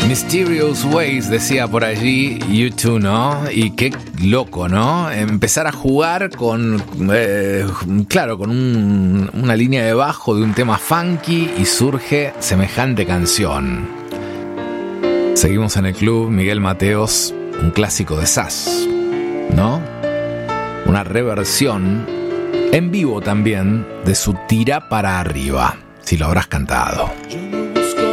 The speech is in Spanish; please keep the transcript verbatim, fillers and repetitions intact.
Mysterious Ways, decía por allí U dos, ¿no? Y qué loco, ¿no? Empezar a jugar con, eh, claro, con un, una línea de bajo de un tema funky y surge semejante canción. Seguimos en el club, Miguel Mateos, un clásico de Sass, ¿no? Una reversión en vivo también de su Tira para arriba, si lo habrás cantado.